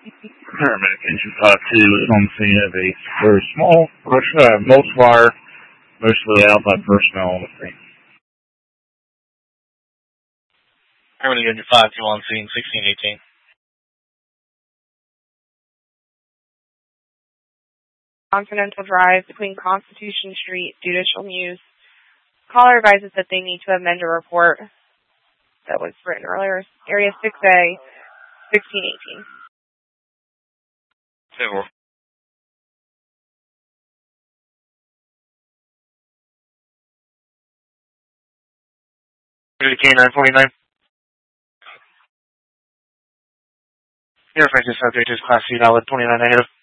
Paramedic Engine 52 is on the scene of a very small mulch fire, mostly out by personnel on the scene. Paramedic Engine 52 on scene, 1618. Continental Drive between Constitution Street, Judicial News. Caller advises that they need to amend a report that was written earlier. Area 6A, 1618. Civil. K949. Interface subject is Class C valid 29 negative.